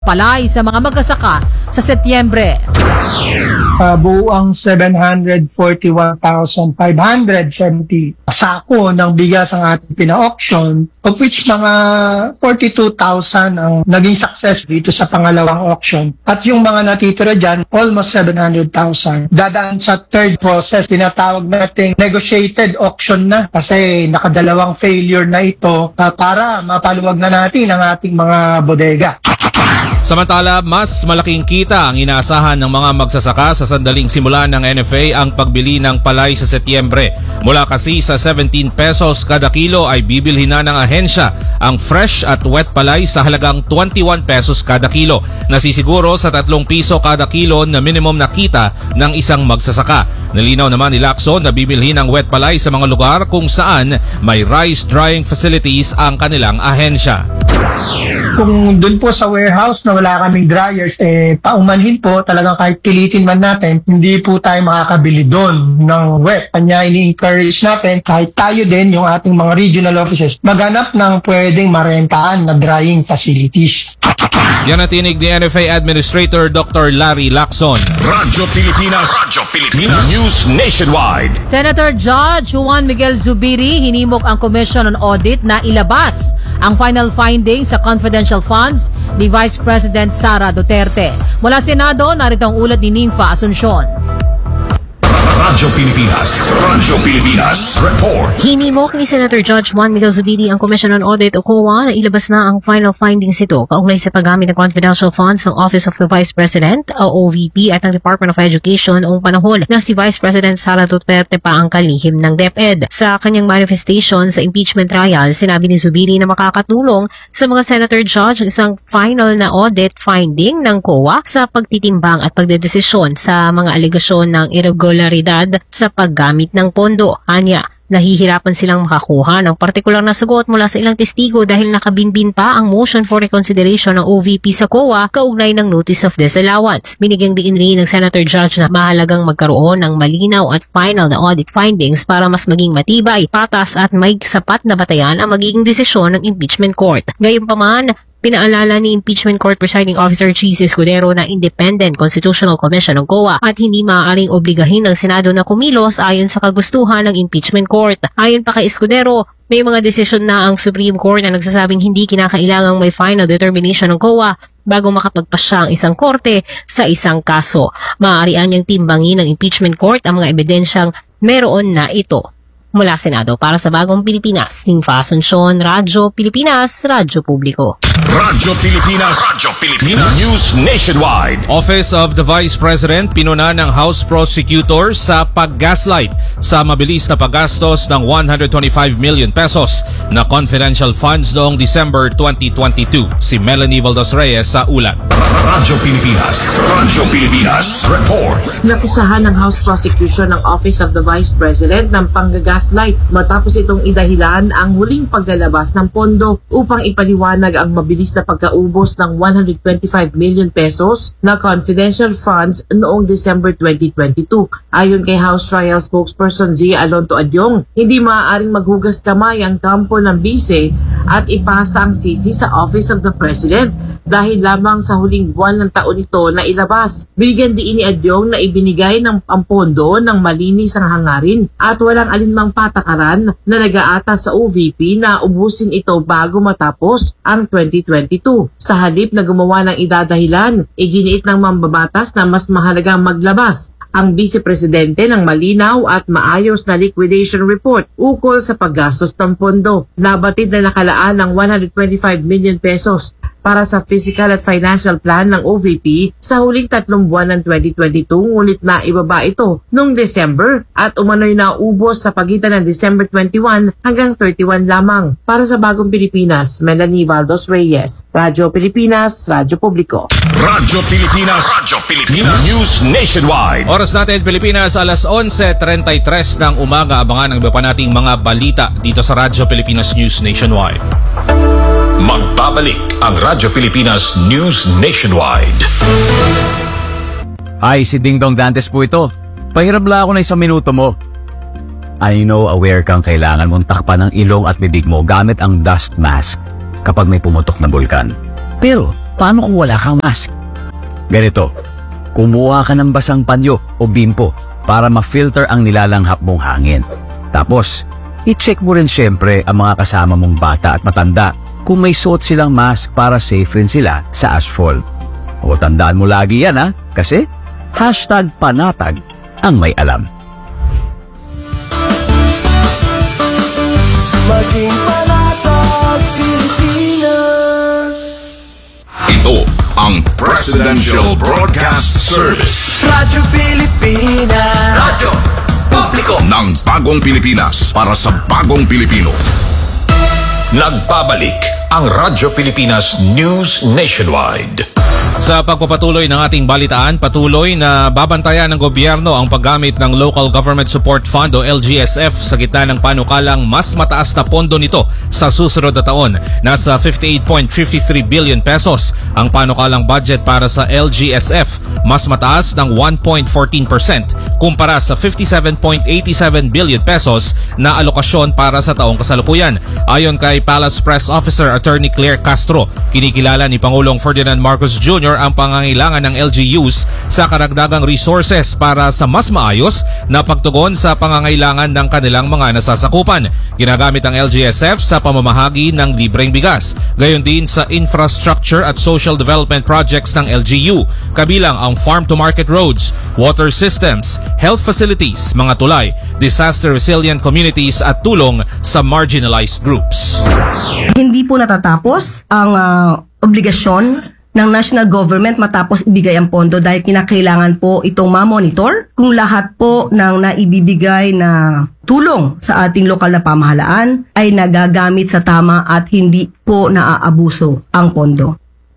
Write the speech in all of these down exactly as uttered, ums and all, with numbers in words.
palay sa mga magsasaka sa Setyembre. Uh, buang seven hundred forty-one thousand five hundred seventy sako ng bigas ang ating pina-auction, of which mga forty-two thousand ang naging success dito sa pangalawang auction. At yung mga natitira dyan, almost seven hundred thousand. Dadaan sa third process, tinatawag nating negotiated auction na kasi nakadalawang failure na ito uh, para mapaluwag na natin ang ating mga bodega. Samantala, mas malaking kita ang inaasahan ng mga magsasaka sa sandaling simula ng N F A ang pagbili ng palay sa Setyembre. Mula kasi sa seventeen pesos kada kilo ay bibilhin na ng ahensya ang fresh at wet palay sa halagang twenty-one pesos kada kilo. Nasisiguro sa tatlong piso kada kilo na minimum na kita ng isang magsasaka. Nalinaw naman ni Lacson na bibilhin ang wet palay sa mga lugar kung saan may rice drying facilities ang kanilang ahensya. Kung doon po sa warehouse na wala kaming dryers, eh, paumanhin po, talagang kahit pilitin man natin, hindi po tayo makakabili doon ng wet. Kanya ini-encourage natin, kahit tayo din, yung ating mga regional offices, maghanap ng pwedeng marentaan na drying facilities. Yan ang tinig ni N F A Administrator Doctor Larry Lacson. Radyo Pilipinas, Radyo Pilipinas, News Nationwide. Senator Judge Juan Miguel Zubiri hinimok ang Commission on Audit na ilabas ang final findings sa confidential funds ni Vice President Sara Duterte. Mula Senado, narito ang ulat ni Nympha Asuncion. Radyo Pilipinas, Radyo Pilipinas, report. Hinimok ni Senator Judge Juan Miguel Zubiri ang Commission on Audit o C O A na ilabas na ang final findings ito kaugnay sa paggamit ng confidential funds ng Office of the Vice President o O V P at ng Department of Education noong panahon na si Vice President Sara Duterte pa ang kalihim ng DepEd. Sa kanyang manifestation sa impeachment trial, sinabi ni Zubiri na makakatulong sa mga Senator Judge ang isang final na audit finding ng C O A sa pagtitimbang at pagdedesisyon sa mga alegasyon ng irregularidad sa paggamit ng pondo. Anya, nahihirapan silang makakuha ng partikular na sagot mula sa ilang testigo dahil nakabinbin pa ang motion for reconsideration ng O V P sa C O A kaugnay ng notice of disallowance. Binigyang diin rin ng Senator Judge na mahalagang magkaroon ng malinaw at final na audit findings para mas maging matibay, patas at may sapat na batayan ang magiging desisyon ng impeachment court. Gayunpaman, pinaalala ni Impeachment Court Presiding Officer Cheese Escudero na Independent Constitutional Commission ng C O A at hindi maaaring obligahin ng Senado na kumilos ayon sa kagustuhan ng Impeachment Court. Ayon pa kay Escudero, may mga desisyon na ang Supreme Court na nagsasabing hindi kinakailangang may final determination ng C O A bago makapagpasya ang isang korte sa isang kaso. Maaari niyang timbangin ng Impeachment Court ang mga ebidensyang meron na ito. Mula Senado para sa Bagong Pilipinas, Nympha Asuncion, Radyo Pilipinas, Radyo Publiko. Radyo Pilipinas, Radyo Pilipinas, News Nationwide. Office of the Vice President pinuna ng House Prosecutor sa pag-gaslight sa mabilis na paggastos ng one hundred twenty-five million pesos na confidential funds noong December twenty twenty-two. Si Melanie Valdos Reyes sa ulat. Radyo Pilipinas, Radyo Pilipinas, report. Nakusahan ng House Prosecution ng Office of the Vice President ng panggagaslight matapos itong idahilan ang huling paglalabas ng pondo upang ipaliwanag ang mabilis na pagkaubos ng one hundred twenty-five million pesos na confidential funds noong December twenty twenty-two. Ayon kay House Trial Spokesperson Zia Alonto Adyong, hindi maaaring maghugas kamay ang kampo ng bise at ipasa ang sisi sa Office of the President dahil lamang sa huling buwan ng taon ito na ilabas. Bigyan diin ni Adyong na ibinigay ng ang pondo ng malinis ang hangarin at walang alinmang patakaran na nag-aatas sa O V P na ubusin ito bago matapos ang twenty twenty-two. Sa halip na gumawa ng idadahilan, iginiit ng mambabatas na mas mahalagang maglabas ang Vice Presidente ng malinaw at maayos na liquidation report ukol sa paggastos ng pondo. Nabatid na nakalaan ng one hundred twenty-five million pesos para sa physical at financial plan ng O V P sa huling tatlong buwan ng twenty twenty-two, ngunit na ibaba ito noong December at umano'y naubos sa pagitan ng December twenty-one hanggang thirty-one lamang. Para sa Bagong Pilipinas, Melanie Valdos Reyes, Radyo Pilipinas, Radyo Publiko. Radyo Pilipinas, Radyo Pilipinas, News Nationwide. Oras natin Pilipinas, alas eleven thirty-three ng umaga. Abangan ang iba pa nating mga balita dito sa Radyo Pilipinas News Nationwide. Magbabalik ang Radyo Pilipinas News Nationwide. Ay, si Ding Dong Dantes po ito. Pahirap lang ako na isang minuto mo. I know aware kang kailangan mong takpan ng ilong at bibig mo gamit ang dust mask kapag may pumutok na bulkan. Pero paano kung wala kang mask? Ganito, kumuha ka ng basang panyo o bimpo para ma-filter ang nilalanghap mong hangin. Tapos, i-check mo rin syempre ang mga kasama mong bata at matanda kung may suot silang mask para safe rin sila sa ashfall. O tandaan mo lagi yan ha, kasi hashtag panatag ang may alam. Maging panatag Pilipinas. Ito ang Presidential Broadcast Service. Radyo Pilipinas. Radyo Publiko ng bagong Pilipinas para sa bagong Pilipino. Nagbabalik ang Radyo Pilipinas News Nationwide. Sa pagpapatuloy ng ating balitaan, patuloy na babantayan ng gobyerno ang paggamit ng Local Government Support Fund o L G S F sa gitna ng panukalang mas mataas na pondo nito sa susunod na taon. Nasa fifty-eight point five three billion pesos ang panukalang budget para sa L G S F, mas mataas ng one point one four percent kumpara sa fifty-seven point eight seven billion pesos na alokasyon para sa taong kasalukuyan. Ayon kay Palace Press Officer Attorney Claire Castro, kinikilala ni Pangulong Ferdinand Marcos Junior ang pangangailangan ng L G Us sa karagdagang resources para sa mas maayos na pagtugon sa pangangailangan ng kanilang mga nasasakupan. Ginagamit ang L G S F sa pamamahagi ng libreng bigas, gayon din sa infrastructure at social development projects ng L G U, kabilang ang farm-to-market roads, water systems, health facilities, mga tulay, disaster-resilient communities at tulong sa marginalized groups. Hindi po natatapos ang uh, obligasyon ng national government matapos ibigay ang pondo dahil kinakailangan po itong ma-monitor kung lahat po ng naibibigay na tulong sa ating lokal na pamahalaan ay nagagamit sa tama at hindi po naaabuso ang pondo.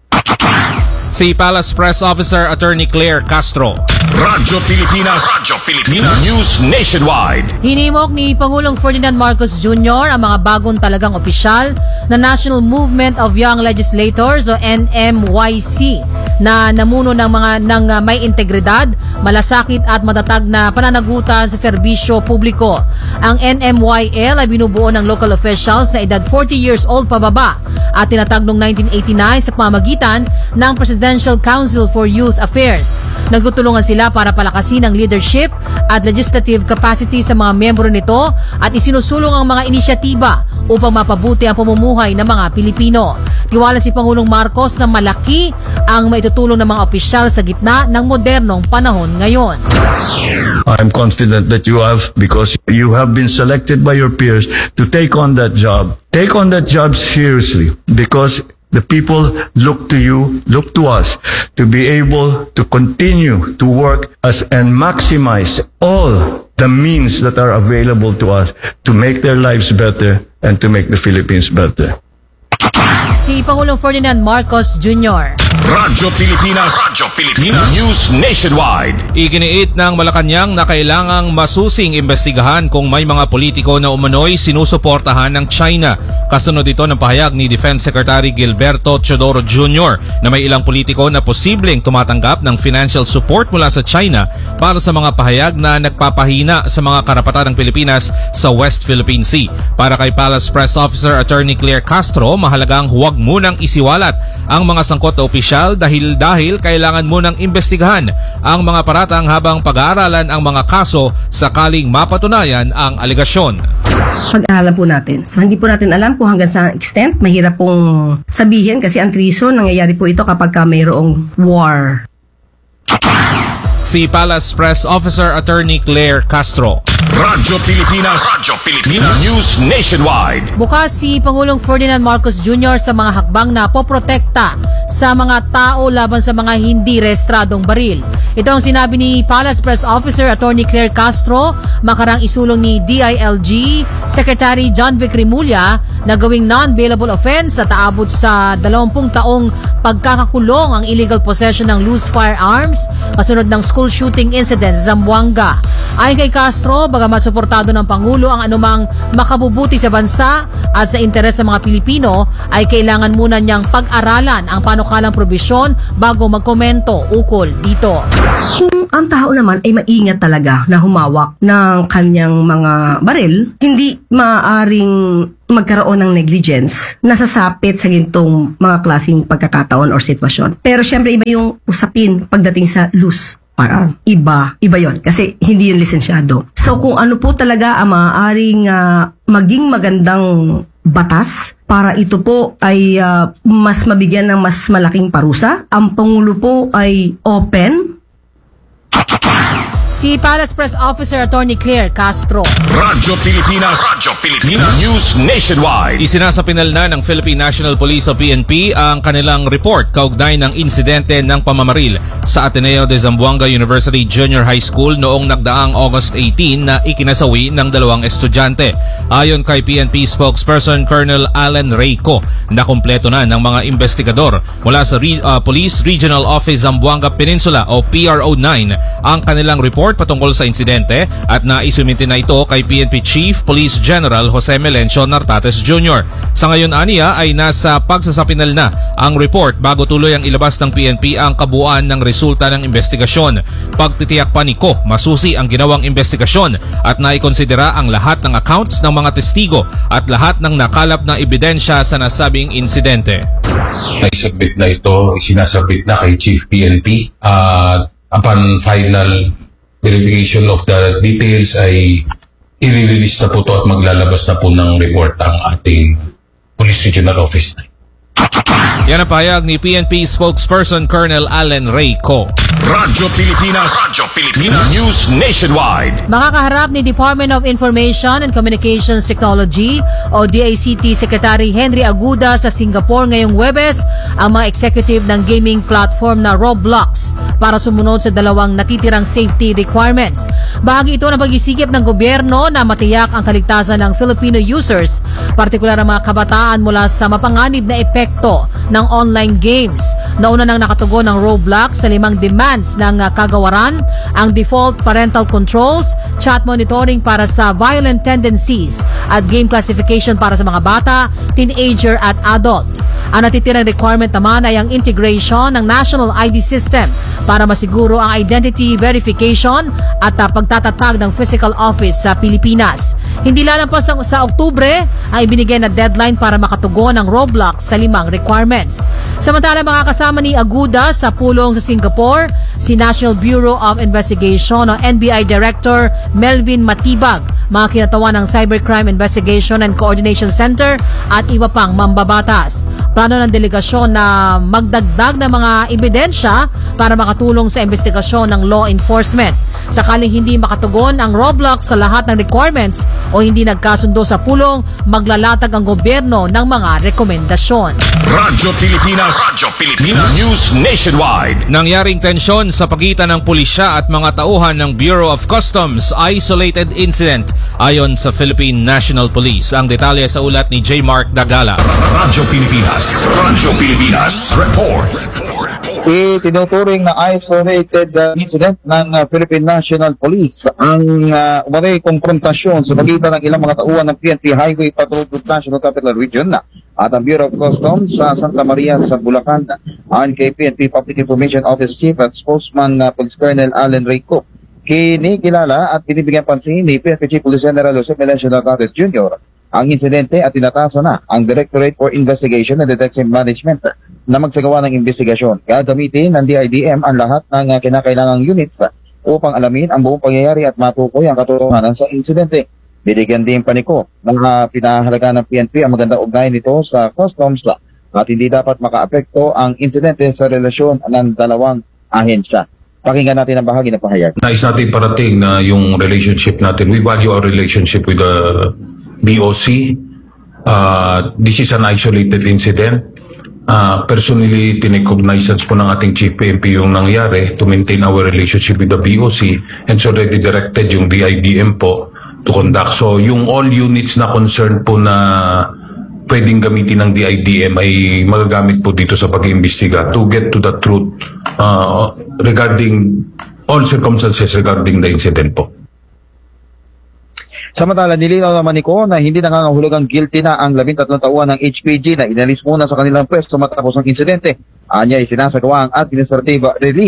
Si Palace Press Officer Attorney Claire Castro. Radyo Pilipinas. Radyo Pilipinas. News Nationwide. Hinimok ni Pangulong Ferdinand Marcos Junior ang mga bagong talagang opisyal na National Movement of Young Legislators o N M Y C na namuno ng mga ng uh, may integridad, malasakit at matatag na pananagutan sa serbisyo publiko. Ang N M Y L ay binubuo ng local officials na edad forty years old pababa at tinatag noong nineteen eighty-nine sa pamamagitan ng Presidential Council for Youth Affairs. Nagtutulungan sila para palakasin ang leadership at legislative capacity sa mga miyembro nito at isinusulong ang mga inisyatiba upang mapabuti ang pamumuhay ng mga Pilipino. Tiwala si Pangulong Marcos na malaki ang maitutulong ng mga opisyal sa gitna ng modernong panahon ngayon. I'm confident that you have, because you have been selected by your peers to take on that job. Take on that job seriously, because the people look to you, look to us, to be able to continue to work as and maximize all the means that are available to us to make their lives better and to make the Philippines better. Si Pangulong Ferdinand Marcos Junior Radyo Pilipinas. Radyo Pilipinas. News Nationwide. Iginiit ng Malacanang na kailangang masusing imbestigahan kung may mga politiko na umano'y sinusuportahan ng China. Kasunod ito ng pahayag ni Defense Secretary Gilberto Teodoro Junior na may ilang politiko na posibleng tumatanggap ng financial support mula sa China para sa mga pahayag na nagpapahina sa mga karapatan ng Pilipinas sa West Philippine Sea. Para kay Palace Press Officer Attorney Claire Castro, mahalagang huwag munang isiwalat ang mga sangkot na opisyal dahil dahil kailangan munang imbestigahan ang mga paratang habang pag-aaralan ang mga kaso sakaling mapatunayan ang aligasyon. Pag-aaralan po natin. So, hindi po natin alam kung hanggang sa extent, mahirap pong sabihin kasi ang treason, nangyayari po ito kapag ka mayroong war. Si Palace Press Officer Attorney Claire Castro. Radyo Pilipinas. Radyo Pilipinas. News Nationwide. Bukas si Pangulong Ferdinand Marcos Junior sa mga hakbang na poprotekta sa mga tao laban sa mga hindi rehistradong baril. Ito ang sinabi ni Palace Press Officer Attorney Claire Castro makarang isulong ni D I L G Secretary John Vic Rimulya na gawing non-bailable offense at aabot sa dalawampung taong pagkakakulong ang illegal possession ng loose firearms kasunod ng school shooting incident sa Zamboanga. Ayon kay Castro, bagamat suportado ng Pangulo ang anumang makabubuti sa bansa at sa interes ng mga Pilipino, ay kailangan muna niyang pag-aralan ang panukalang probisyon bago magkomento ukol dito. Kung ang tao naman ay maingat talaga na humawak ng kanyang mga baril, hindi maaaring magkaroon ng negligence na sasapit sa gintong mga klaseng pagkakataon or sitwasyon. Pero syempre iba yung usapin pagdating sa loose firearm. Iba, iba yon kasi hindi yun lisensyado. So kung ano po talaga ang maaaring uh, maging magandang batas para ito po ay uh, mas mabigyan ng mas malaking parusa, ang Pangulo po ay open. Si Palace Press Officer Attorney Claire Castro. Radyo Pilipinas. Radyo Pilipinas. News Nationwide. Isinasapinal na ng Philippine National Police o P N P ang kanilang report kaugnay ng insidente ng pamamaril sa Ateneo de Zamboanga University Junior High School noong nagdaang August eighteen na ikinasawi ng dalawang estudyante. Ayon kay P N P spokesperson Colonel Allen Reyco, nakumpleto na ng mga investigador mula sa Re- uh, Police Regional Office Zamboanga Peninsula o P R O nine ang kanilang report patungkol sa insidente at naisuminti na ito kay P N P Chief Police General Jose Melencio Nartates Junior Sa ngayon aniya ay nasa pagsasapinal na ang report bago tuloy ang ilabas ng P N P ang kabuuan ng resulta ng investigasyon. Pagtitiyak pa ni Ko, masusi ang ginawang investigasyon at naikonsidera ang lahat ng accounts ng mga testigo at lahat ng nakalap na ebidensya sa nasabing insidente. Naisabit na ito, sinasabit na kay Chief P N P at uh, upon final verification of the details ay i-release na po ito at maglalabas na po ng report ang ating Police Regional Office. Yan ang pahayag ni P N P spokesperson Colonel Allen Reyco. Radyo Pilipinas. Radyo Pilipinas. News Nationwide. Makakaharap ni Department of Information and Communications Technology o D I C T Secretary Henry Aguda sa Singapore ngayong Huwebes ang mga executive ng gaming platform na Roblox para sumunod sa dalawang natitirang safety requirements. Bahagi ito ng pag-isikip ng gobyerno na matiyak ang kaligtasan ng Filipino users, partikular ang mga kabataan mula sa mapanganib na epekto ng online games. Nauna nang nakatugon ng Roblox sa limang demands ng uh, kagawaran, ang default parental controls, chat monitoring para sa violent tendencies at game classification para sa mga bata, teenager at adult. Ang natitirang requirement naman ay ang integration ng National I D System para masiguro ang identity verification at uh, pagtatatag ng physical office sa Pilipinas. Hindi lalampas sa, sa Oktubre ang ibinigay na deadline para makatugon ng Roblox sa limang requirements. Samantala makakasama ni Aguda sa pulong sa Singapore si National Bureau of Investigation o N B I Director Melvin Matibag, mga kinatawan ng Cybercrime Investigation and Coordination Center at iba pang mambabatas. Plano ng delegasyon na magdagdag ng mga ebidensya para makatulong sa investigasyon ng law enforcement. Sakaling hindi makatugon ang Roblox sa lahat ng requirements o hindi nagkasundo sa pulong, maglalatag ang gobyerno ng mga rekomendasyon. Radyo Pilipinas. Radyo Pilipinas. News Nationwide. Nangyaring tensyon sa pagitan ng pulisya at mga tauhan ng Bureau of Customs, isolated incident ayon sa Philippine National Police. Ang detalye sa ulat ni J. Mark Dagala. Radyo Pilipinas. Radyo Pilipinas. Report. Itinuturing na isolated uh, incident ng uh, Philippine National Police ang uh, umaray konfrontasyon sa pagitan ng ilang mga tauhan ng P N P Highway Patrol Group National Capital Region at ang Bureau of Customs sa Santa Maria sa Bulacan. Ayon kay P N P Public Information Office Chief at Spokesman uh, Police Colonel Allen Reyco, kinikilala at binibigyan pansin ni P N P Chief Police General Jose Melencio Nartates Junior ang insidente at tinatasa na ang Directorate for Investigation and Detection Management na magsagawa ng investigasyon. Gagamitin ng D I D M ang lahat ng uh, kinakailangang units uh, upang alamin ang buong pangyayari at matukoy ang katotohanan sa insidente. Binigyan din paniko ng uh, pinahalaga ng P N P ang magandang ugnayan nito sa customs uh, at hindi dapat makaapekto ang insidente sa relasyon ng dalawang ahensya. Pakinggan natin ang bahagi ng pahayag. Nais natin parating na yung relationship natin. We value our relationship with the B O C. Uh, this is an isolated incident. Uh, personally, tinikognizance po ng ating Chief P N P yung nangyari to maintain our relationship with the B O C, and so already directed yung D I D M po to conduct. So yung all units na concerned po na pwedeng gamitin ng D I D M ay magagamit po dito sa pag-iimbestiga to get to the truth uh, regarding all circumstances regarding the incident po. Samantala, nilinaw naman ni Ko na hindi nangangahulugang guilty na ang labintatlong tauhan ng H P G na inalis muna sa kanilang pwesto matapos ang insidente. Anya ay sinasagawa ang administrative relief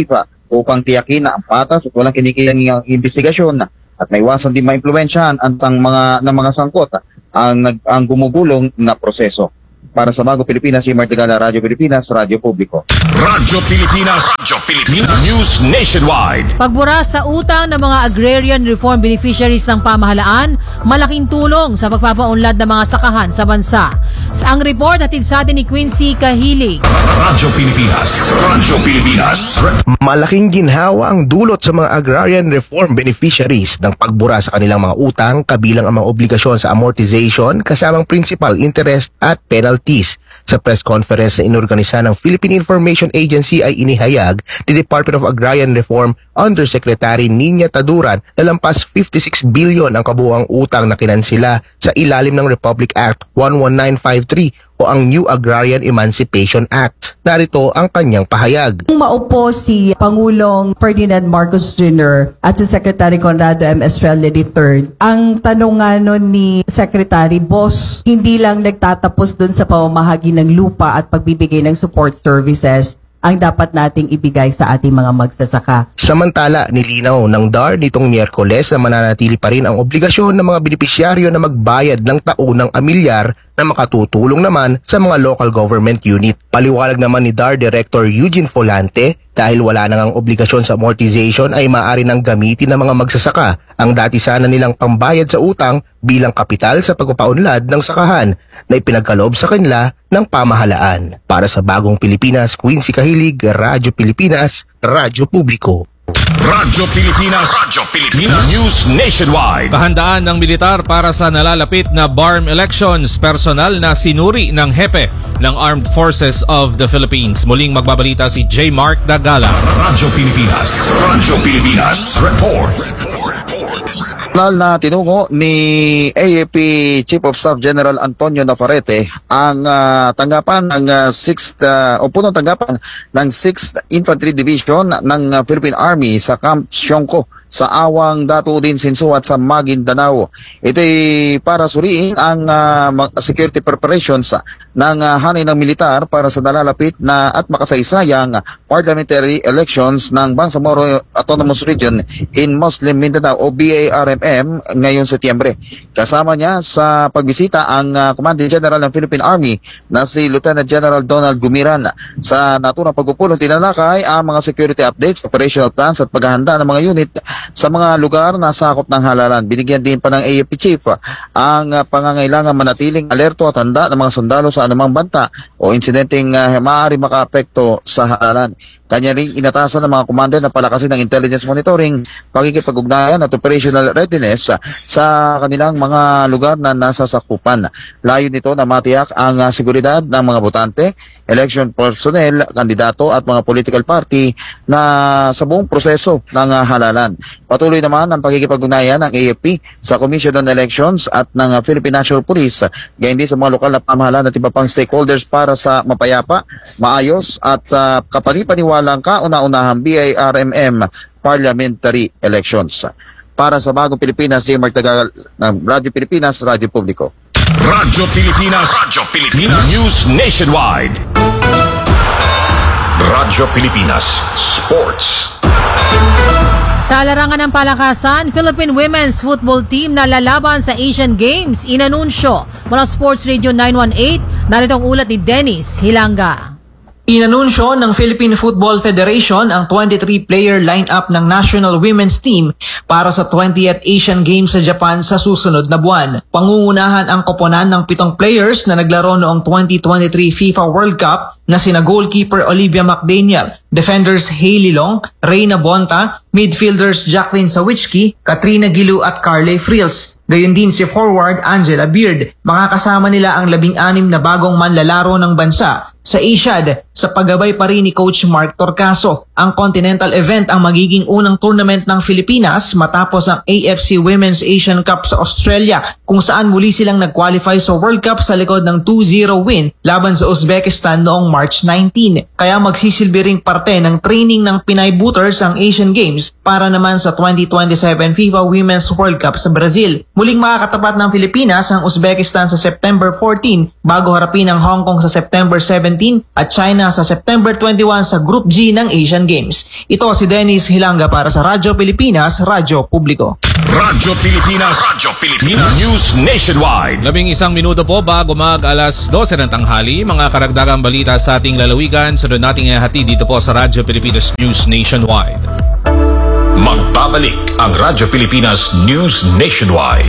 upang tiyakin na ang patas at walang kinikilang investigasyon at maiwasan din maimpluwensyahan ang tang mga ng mga sangkot ang nag ang gumugulong na proseso. Para sa Bago Pilipinas, si Martigala, Radyo Pilipinas, Radyo Publiko. Radyo Pilipinas, Radyo Pilipinas, News Nationwide. Pagbura sa utang ng mga agrarian reform beneficiaries ng pamahalaan, malaking tulong sa pagpapaunlad ng mga sakahan sa bansa. Sa ang report hatid sa atin ni Quincy Kahilig. Radyo Pilipinas, Radyo Pilipinas. Malaking ginhawa ang dulot sa mga agrarian reform beneficiaries ng pagbura sa kanilang mga utang, kabilang ang mga obligasyon sa amortization kasamang principal, interest at penalties. Sa press conference na inorganisa ng Philippine Information Agency ay inihayag ni Department of Agrarian Reform Undersecretary Nina Taduran na lampas fifty-six billion ang kabuuang utang na kinansila sa ilalim ng Republic Act one one nine five three o ang New Agrarian Emancipation Act. Narito ang kanyang pahayag. Kung maupo si Pangulong Ferdinand Marcos Junior at si Secretary Conrado M. Estrella the third, ang tanong nga nun ni Secretary, Boss, hindi lang nagtatapos dun sa pamamahagi ng lupa at pagbibigay ng support services ang dapat nating ibigay sa ating mga magsasaka. Samantala, nilinaw ng D A R nitong Miyerkules na mananatili pa rin ang obligasyon ng mga benepisyaryo na magbayad ng taunang amilyar na makatutulong naman sa mga local government unit. Paliwanag naman ni D A R Director Eugene Folante, dahil wala nang ang obligasyon sa amortization ay maaari nang gamitin ng mga magsasaka ang dati sana nilang pambayad sa utang bilang kapital sa pagpapaunlad ng sakahan na ipinagkaloob sa kanila ng pamahalaan. Para sa Bagong Pilipinas, Quincy Kahilig, Radyo Pilipinas, Radyo Publiko. Radyo Pilipinas, Radyo Pilipinas, News Nationwide. Kahandaan ng militar para sa nalalapit na B A R M elections, personal na sinuri ng hepe ng Armed Forces of the Philippines. Muling magbabalita si J. Mark Dagala. Radyo Pilipinas, Radyo Pilipinas, report. Na tinungo ni A F P Chief of Staff General Antonio Navarrete ang uh, tanggapan ng uh, sixth uh, o punong tanggapan ng sixth Infantry Division ng uh, Philippine Army sa Camp Siongco sa Awang Datuudin Sinsuat sa Maguindanao. Ito'y para suriin ang uh, security preparations ng uh, hanay ng militar para sa nalalapit na at makasaysayang parliamentary elections ng Bangsamoro Autonomous Region in Muslim Mindanao o B A R M M ngayong Setyembre. Kasama niya sa pagbisita ang uh, Commanding General ng Philippine Army na si Lieutenant General Donald Gumiran. Sa naturang pagpupulong tinalakay ang mga security updates, operational plans at paghahanda ng mga unit sa mga lugar na sakop ng halalan. Binigyan din pa ng A F P Chief uh, ang uh, pangangailangan manatiling alerto at handa ng mga sundalo sa anumang banta o insidenteng uh, maaari makaapekto sa halalan. Kanya ring inatasan ng mga commander na palakasin ng intelligence monitoring, pakikipag-ugnayan at operational readiness uh, sa kanilang mga lugar na nasa sakupan. Layo nito na matiyak ang uh, seguridad ng mga botante, election personnel, kandidato at mga political party na sa buong proseso ng uh, halalan. Patuloy naman ang pakikipag-ugnayan ng A F P sa Commission on Elections at ng uh, Philippine National Police, gayon din sa mga lokal na pamahalaan at iba pang stakeholders para sa mapayapa, maayos at uh, kapanipaniwalang kauna-unahang B A R M M parliamentary elections. Para sa Bagong Pilipinas, J. Mark Tagal ng Radyo Pilipinas, Radyo Publiko. Radyo Pilipinas, Radyo Pilipinas, News Nationwide. Radyo Pilipinas, Sports. Sa larangan ng palakasan, Philippine Women's Football Team na lalaban sa Asian Games, inanunsyo mula Sports Radio nine one eight, narito ang ulat ni Dennis Hilanga. Inanunsyo ng Philippine Football Federation ang twenty-three player lineup ng national women's team para sa twentieth Asian Games sa Japan sa susunod na buwan. Pangungunahan ang koponan ng pitong players na naglaro noong twenty twenty-three FIFA World Cup na sina goalkeeper Olivia McDaniel, defenders Hailey Long, Reyna Bonta, midfielders Jacqueline Sawiczki, Katrina Gilu at Carly Frills. Gayon din si forward Angela Beard. Makakasama nila ang labing-anim na bagong manlalaro ng bansa sa Asiad sa paggabay pa rin ni Coach Mark Torcaso. Ang Continental event ang magiging unang tournament ng Pilipinas matapos ang A F C Women's Asian Cup sa Australia kung saan muli silang nag-qualify sa World Cup sa likod ng two zero win laban sa Uzbekistan noong March nineteenth. Kaya magsisilbi ring parte ng training ng Pinay Booters ang Asian Games para naman sa twenty twenty-seven FIFA Women's World Cup sa Brazil. Muling makakatapat ng Pilipinas ang Uzbekistan sa September fourteen bago harapin ang Hong Kong sa September seventeen seventeen at China sa September twenty-one sa Group G ng Asian Games. Ito si Dennis Hilanga para sa Radyo Pilipinas, Radyo Publiko. Radyo Pilipinas, Radyo Pilipinas News Nationwide. Labing isang minuto po bago mag alas dose ng tanghali, mga karagdagang balita sa ating lalawigan, sunod nating ihati dito po sa Radyo Pilipinas News Nationwide. Magbabalik ang Radyo Pilipinas News Nationwide.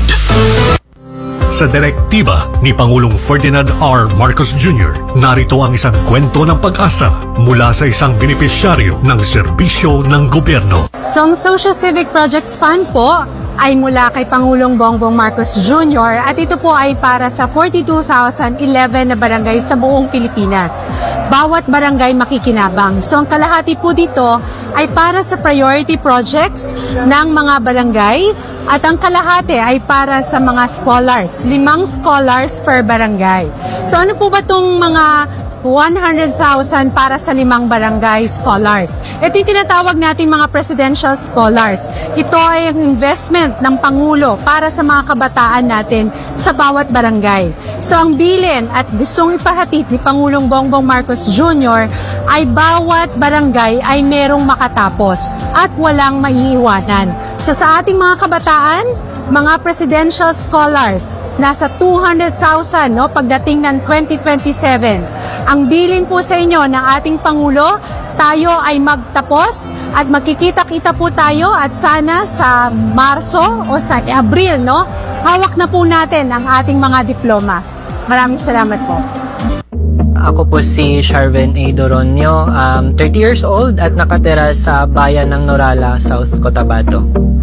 Sa direktiba ni Pangulong Ferdinand R. Marcos Junior, narito ang isang kwento ng pag-asa mula sa isang benepisyaryo ng serbisyo ng gobyerno. So, ang Social Civic Projects Fund po ay mula kay Pangulong Bongbong Marcos Junior at ito po ay para sa forty-two thousand eleven na barangay sa buong Pilipinas. Bawat barangay makikinabang. So ang kalahati po dito ay para sa priority projects ng mga barangay at ang kalahati ay para sa mga scholars. Limang scholars per barangay. So ano po ba itong mga one hundred thousand para sa limang barangay scholars? Ito yung tinatawag natin mga presidential scholars. Ito ay ang investment ng Pangulo para sa mga kabataan natin sa bawat barangay. So ang bilin at gustong ipahatid ni Pangulong Bongbong Marcos Junior ay bawat barangay ay merong makatapos at walang maiiwanan. So sa ating mga kabataan, mga presidential scholars, nasa two hundred thousand no, pagdating ng twenty twenty-seven. Ang bilin po sa inyo ng ating Pangulo, tayo ay magtapos at magkikita-kita po tayo at sana sa Marso o sa Abril, no, hawak na po natin ang ating mga diploma. Maraming salamat po. Ako po si Sharven A. Doronio, um, thirty years old at nakatira sa bayan ng Norala, South Cotabato.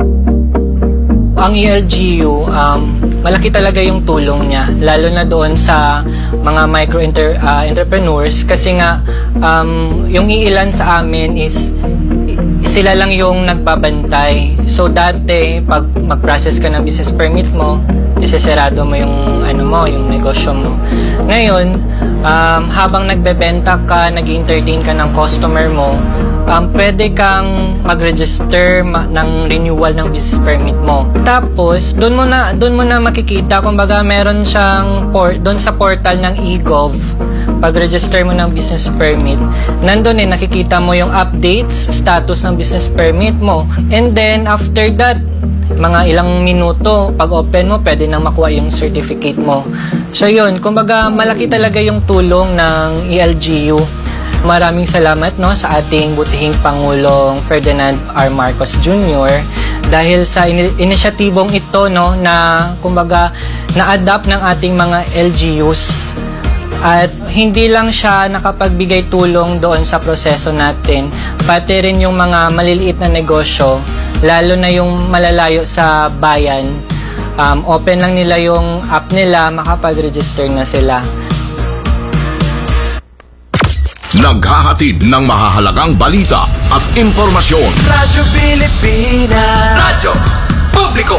Ang E L G U, um, malaki talaga yung tulong niya, lalo na doon sa mga micro -inter, uh, entrepreneurs kasi nga um, yung iilan sa amin is sila lang yung nagbabantay. So dati, pag mag-process ka ng business permit mo, isesarado mo yung ano mo, yung negosyo mo. Ngayon, um, habang nagbebenta ka, nag-entertain ka ng customer mo, um, pwede kang mag-register ma- ng renewal ng business permit mo. Tapos, doon mo na doon mo na makikita kumbaga meron siyang por- doon sa portal ng e-gov. Pag-register mo ng business permit, nandun eh nakikita mo yung updates, status ng business permit mo. And then after that, mga ilang minuto, pag open mo, pwede nang makuha yung certificate mo. So yun, kumbaga malaki talaga yung tulong ng E L G U. Maraming salamat no sa ating butihing Pangulong Ferdinand R. Marcos Junior dahil sa in- inisyatibong ito no na kumbaga na-adapt ng ating mga L G Us. At hindi lang siya nakapagbigay tulong doon sa proseso natin, pati rin yung mga maliliit na negosyo, lalo na yung malalayo sa bayan. Um, open lang nila yung app nila, makapag-register na sila. Naghahatid ng mahahalagang balita at impormasyon. Radyo Pilipinas, Radyo Publiko.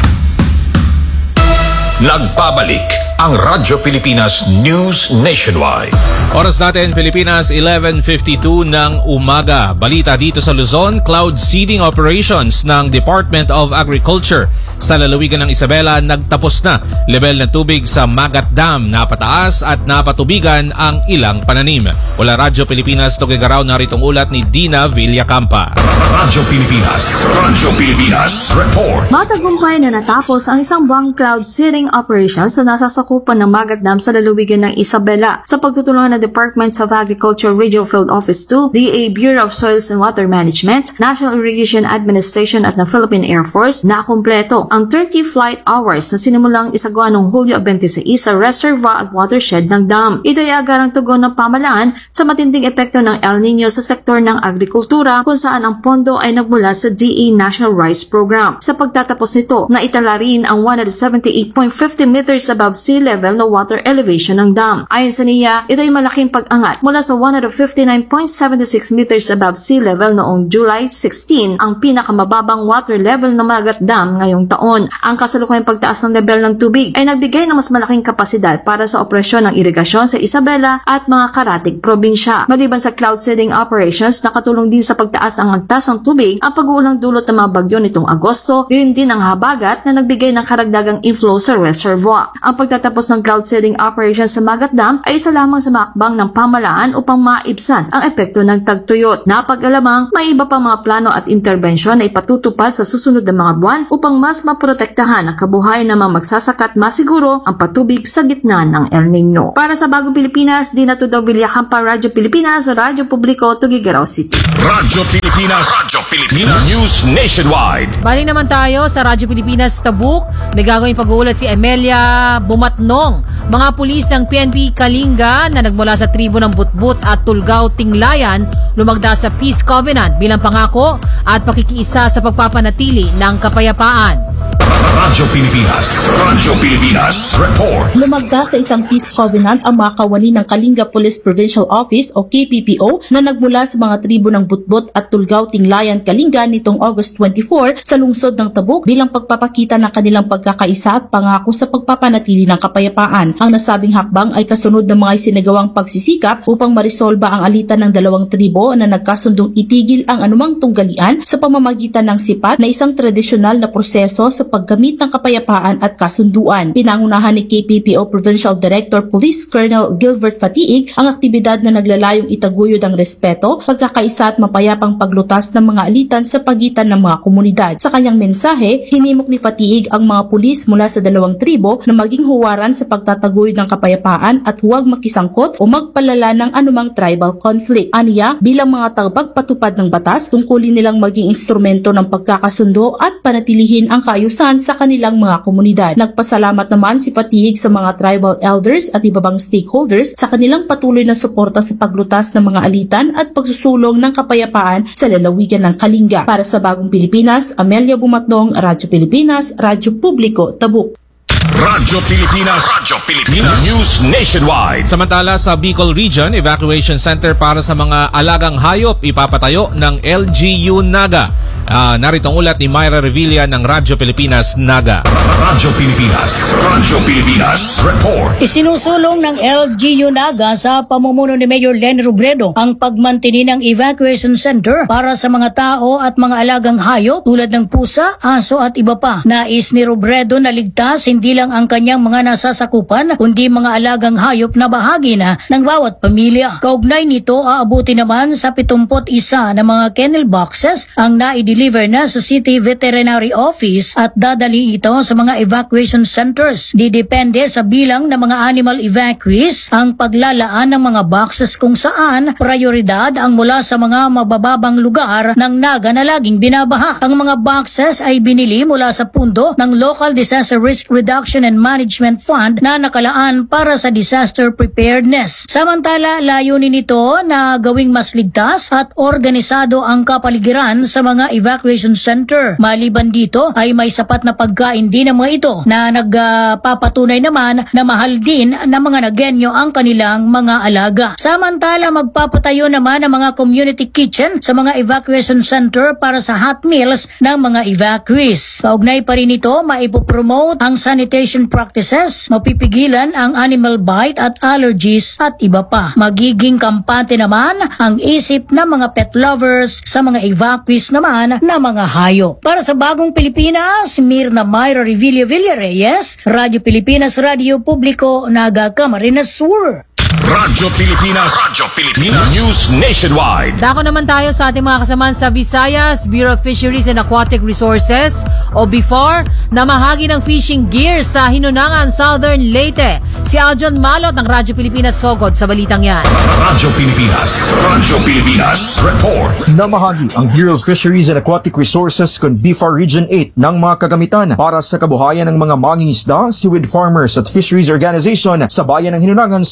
Nagbabalik ang Radyo Pilipinas News Nationwide. Oras natin Pilipinas, eleven fifty-two ng umaga. Balita dito sa Luzon, cloud seeding operations ng Department of Agriculture sa lalawigan ng Isabela nagtapos na. Level ng tubig sa Magat Dam napataas at napatubigan ang ilang pananim. Wala Radyo Pilipinas, Tugigaraw, naritong ulat ni Dina Villacampa. Radyo Pilipinas, Radyo Pilipinas Report. Matagumpay na natapos ang isang buwang cloud seeding operations sa nasasakupan ng Magat Dam sa lalawigan ng Isabela sa pagtutulungan ng Department of Agriculture Regional Field Office two, D A Bureau of Soils and Water Management, National Irrigation Administration at ng Philippine Air Force na kumpleto ang thirty flight hours na sinimulang isagawa noong Hulyo twenty-six sa reservoir at watershed ng dam. Ito ay agarang tugon ng pamalaan sa matinding epekto ng El Nino sa sektor ng agrikultura kung saan ang pondo ay nagmula sa D A National Rice Program. Sa pagtatapos nito, naitala rin ang one hundred seventy-eight point five zero meters above sea level na water elevation ng dam. Ayon sa niya, ito ay malaking pag-angat mula sa one hundred fifty-nine point seven six meters above sea level noong July sixteen, ang pinakamababang water level ng Magat Dam ngayong taon. taon. Ang kasalukuyang pagtaas ng level ng tubig ay nagbigay ng mas malaking kapasidad para sa operasyon ng irigasyon sa Isabela at mga karatig probinsya. Maliban sa cloud seeding operations, nakatulong din sa pagtaas ng antas ng tubig ang pag-uulang dulot ng mga bagyo nitong Agosto, gayon din ang habagat na nagbigay ng karagdagang inflow sa reservoir. Ang pagtatapos ng cloud seeding operations sa Magat Dam ay isa lamang sa makbang ng pamalaan upang maibsan ang epekto ng tagtuyot. Napag-alamang may iba pa mga plano at interbensyon na ipatutupad sa susunod na mga buwan upang mas maprotektahan ang kabuhayan ng mga magsasaka at masiguro ang patubig sa gitna ng El Nino. Para sa Bagong Pilipinas, Dina Tudor Villacampa, Radyo Pilipinas, Radyo Publiko, Tuguegarao City. Radyo Pilipinas, Radyo Pilipinas, News Nationwide. Balik naman tayo sa Radyo Pilipinas Tabuk. May gagawing pag-uulat si Emelia Bumatnong. Mga pulis ng P N P Kalinga na nagmula sa tribo ng Butbut at Tulgao Tinglayan lumagda sa Peace Covenant bilang pangako at pakikiisa sa pagpapanatili ng kapayapaan. Radyo Pilipinas, Radyo Pilipinas, report. Lumagda sa isang Peace Covenant ang mga kawani ng Kalinga Police Provincial Office o K P P O na nagmula sa mga tribo ng Butbut at Tulgao Tinglayan, Kalinga nitong August twenty-four sa lungsod ng Tabuk bilang pagpapakita ng kanilang pagkakaisa at pangako sa pagpapanatili ng kapayapaan. Ang nasabing hakbang ay kasunod ng mga isinagawang pagsisikap upang marisolba ang alitan ng dalawang tribo na nagkasundong itigil ang anumang tunggalian sa pamamagitan ng sipat na isang tradisyonal na proseso sa paggamit ng kapayapaan at kasunduan. Pinangunahan ni K P P O Provincial Director Police Colonel Gilbert Fatiig ang aktibidad na naglalayong itaguyod ang respeto, pagkakaisa at mapayapang paglutas ng mga alitan sa pagitan ng mga komunidad. Sa kanyang mensahe, hinimok ni Fatiig ang mga pulis mula sa dalawang tribo na maging huwaran sa pagtataguyod ng kapayapaan at huwag makisangkot o magpalala ng anumang tribal conflict. Aniya, bilang mga tagapagpatupad ng batas, tungkulin nilang maging instrumento ng pagkakasundo at panatilihin ang kaayusan sa kanilang mga komunidad. Nagpasalamat naman si Fatiig sa mga tribal elders at iba pang stakeholders sa kanilang patuloy na suporta sa paglutas ng mga alitan at pagsusulong ng kapayapaan sa lalawigan ng Kalinga. Para sa Bagong Pilipinas, Amelia Bumatnong, Radyo Pilipinas, Radyo Publiko, Tabuk. Radyo Pilipinas, Radyo Pilipinas, News Nationwide. Samantala sa Bicol Region, Evacuation Center para sa mga alagang hayop ipapatayo ng L G U Naga. Uh, narito ang ulat ni Myra Revilla ng Radyo Pilipinas Naga. Radyo Pilipinas, Radyo Pilipinas, report. Isinusulong ng L G U Naga sa pamumuno ni Mayor Len Robredo ang pagmantini ng evacuation center para sa mga tao at mga alagang hayop tulad ng pusa, aso at iba pa. Nais ni Robredo na ligtas hindi lang ang kanyang mga nasasakupan kundi mga alagang hayop na bahagi na ng bawat pamilya. Kaugnay nito, aabuti naman sa pitongpot isa na mga kennel boxes ang naideliver na sa City Veterinary Office at dadali ito sa mga evacuation centers. Didepende sa bilang ng mga animal evacuees ang paglalaan ng mga boxes kung saan prioridad ang mula sa mga mabababang lugar ng Naga na laging binabaha. Ang mga boxes ay binili mula sa pundo ng Local Disaster Risk Reduction and Management Fund na nakalaan para sa disaster preparedness. Samantala, layunin nito na gawing mas ligtas at organisado ang kapaligiran sa mga evacuation center. Maliban dito ay may sapat na pagkain din ng mga ito na nagpapatunay uh, naman na mahal din ng mga Nagenyo ang kanilang mga alaga. Samantala, magpapatayo naman ang mga community kitchen sa mga evacuation center para sa hot meals ng mga evacuees. Kaugnay pa rin ito, maipopromote ang sanitation practices, mapipigilan ang animal bite at allergies at iba pa. Magiging kampante naman ang isip ng mga pet lovers sa mga evacuees naman na mga hayop. Para sa Bagong Pilipinas, Mirna Myra Revilla Villarreyes, Radyo Pilipinas, Radyo Publiko, Naga, Camarines Sur. Radyo Pilipinas, Radyo Pilipinas, News Nationwide. Dako naman tayo sa ating mga kasamaan sa Visayas Bureau of Fisheries and Aquatic Resources o B F A R na mahagi ng fishing gear sa Hinunangan, Southern Leyte. Si Aljon Malot ng Radyo Pilipinas Sogod sa balitang yan. Radyo Pilipinas, Radyo Pilipinas, report. Namahagi ang Bureau of Fisheries and Aquatic Resources con B F A R Region eight ng mga kagamitan para sa kabuhayan ng mga mangingisda, seaweed farmers at fisheries organization sa bayan ng Hinunangan, Southern Leyte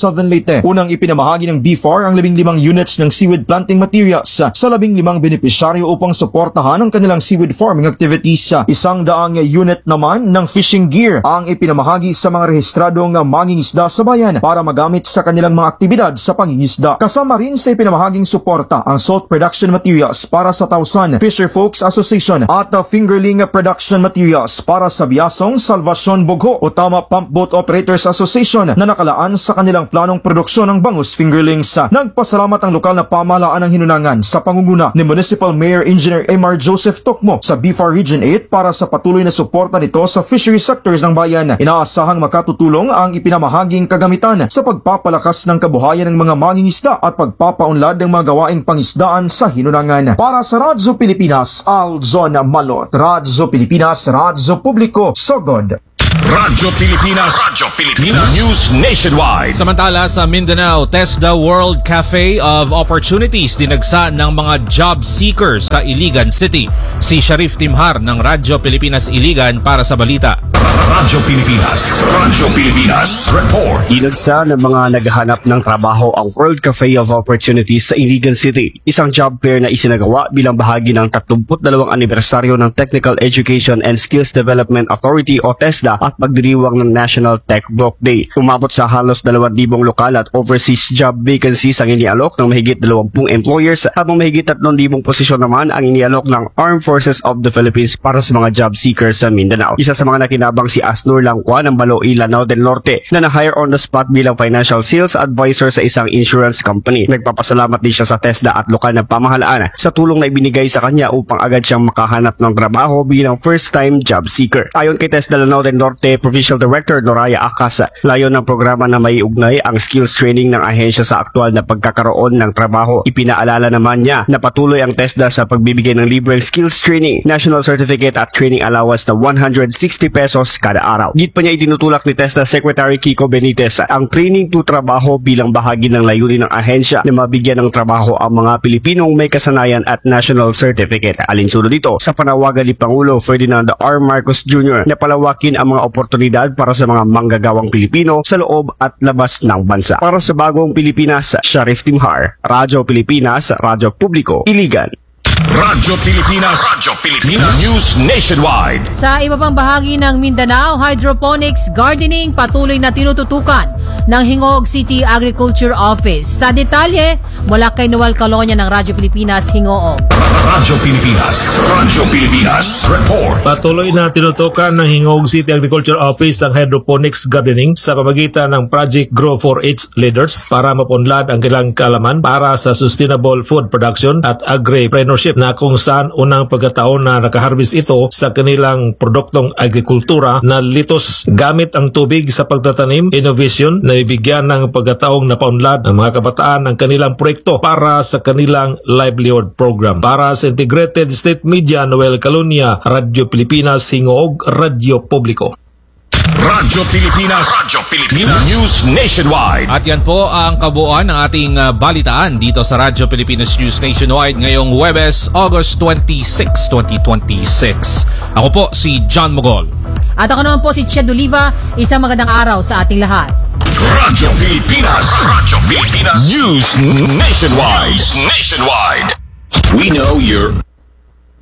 Cavite. Unang ipinamahagi ng B F A R ang labing limang units ng seaweed planting materials sa labing limang benepisyaryo upang suportahan ang kanilang seaweed farming activities. Isang daang unit naman ng fishing gear ang ipinamahagi sa mga rehistradong mangingisda sa bayan para magamit sa kanilang mga aktibidad sa pangingisda. Kasama rin sa ipinamahaging suporta ang salt production materials para sa Tausan Fisher Folks Association at fingerling production materials para sa Biasong Salvacion Bogho o Tama Pump Boat Operators Association na nakalaan sa kanilang planong produksyon ng bangus fingerlings. Nagpasalamat ang lokal na pamahalaan ng Hinunangan sa pangunguna ni Municipal Mayor Engineer M R Joseph Tokmo sa B F A R Region eight para sa patuloy na suporta nito sa fishery sectors ng bayan. Inaasahang makatutulong ang ipinamahaging kagamitan sa pagpapalakas ng kabuhayan ng mga mangingisda at pagpapaunlad ng mga gawaing pangisdaan sa Hinunangan. Para sa Radyo Pilipinas, Alzon Malot. Radyo Pilipinas, Radyo Publiko, Sogod. Radyo Pilipinas, Radyo Pilipinas News Nationwide. Samantala sa Mindanao, TESDA World Cafe of Opportunities dinagsa ng mga job seekers sa Iligan City. Si Sharif Timhar ng Radyo Pilipinas Iligan para sa balita. Radyo Pilipinas, Radyo Pilipinas Report. Dinagsa ng mga naghahanap ng trabaho ang World Cafe of Opportunities sa Iligan City. Isang job fair na isinagawa bilang bahagi ng tatlumput dalawang anibersaryo ng Technical Education and Skills Development Authority o TESDA at pagdiriwang ng National Tech Voc Day. Umabot sa halos dalawang libong lokal at overseas job vacancies ang inialok ng mahigit dalawampung employers habang mahigit tatlong libong posisyon naman ang inialok ng Armed Forces of the Philippines para sa mga job seekers sa Mindanao. Isa sa mga nakinabang si Asnur Langkwa ng Baloi, Lanao del Norte na na-hire on the spot bilang financial sales advisor sa isang insurance company. Nagpapasalamat din siya sa TESDA at lokal na pamahalaan sa tulong na ibinigay sa kanya upang agad siyang makahanap ng trabaho bilang first-time job seeker. Ayon kay TESDA Lanao del Norte Provincial Director Noraya Akasa, layon ng programa na may ugnay ang skills training ng ahensya sa aktual na pagkakaroon ng trabaho. Ipinaalala naman niya na patuloy ang TESDA sa pagbibigay ng libreng skills training, national certificate at training allowance na one hundred sixty pesos kada araw. Git pa niya itinutulak ni TESDA Secretary Kiko Benitez ang training to trabaho bilang bahagi ng layunin ng ahensya na mabigyan ng trabaho ang mga Pilipinong may kasanayan at national certificate. Alinsunod dito sa panawagan ni Pangulo Ferdinand R. Marcos Junior na palawakin ang mga oportunidad para sa mga manggagawang Pilipino sa loob at labas ng bansa. Para sa Bagong Pilipinas, Sharif Timhar, Radyo Pilipinas, Radyo Publiko, Iligan. Radyo Pilipinas, Radyo Pilipinas News Nationwide. Sa iba pang bahagi ng Mindanao, hydroponics gardening patuloy na tinututukan ng Hingog City Agriculture Office. Sa detalye, mula kay Noel Calonia ng Radyo Pilipinas, Hingoog. Radyo Pilipinas, Radyo Pilipinas Report. Patuloy na tinutukan ng Hingog City Agriculture Office ang hydroponics gardening sa pamagitan ng Project Grow for its leaders para mapunlad ang kailang kaalaman para sa sustainable food production at agri-preneurship na kung saan unang pagkataon na nakaharvest ito sa kanilang produktong agrikultura na litos gamit ang tubig sa pagtatanim, innovation na ibigyan ng pagkataong napaunlad ng mga kabataan ang kanilang proyekto para sa kanilang livelihood program. Para sa Integrated State Media, Noel Calonia, Radyo Pilipinas, Hingoog, Radyo Publiko. Radyo Pilipinas, Radyo Pilipinas News Nationwide. At yan po ang kabuuan ng ating uh, balitaan dito sa Radyo Pilipinas News Nationwide ngayong Huwebes, August twenty-sixth, twenty twenty-six. Ako po si John Mogol. At ako naman po si Ched Oliva. Isang magandang araw sa ating lahat. Radyo Pilipinas, Radyo Pilipinas News Nationwide. Nationwide. We know you're